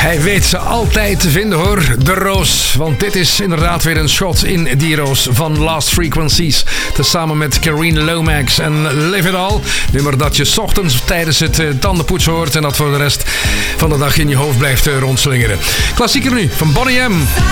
Hij weet ze altijd te vinden hoor, de roos. Want dit is inderdaad weer een shot in die roos van Lost Frequencies. Tezamen met Karine Lomax en Live It All. Nummer dat je 's ochtends tijdens het tandenpoetsen hoort. En dat voor de rest van de dag in je hoofd blijft rondslingeren. Klassieker nu van Bonnie M.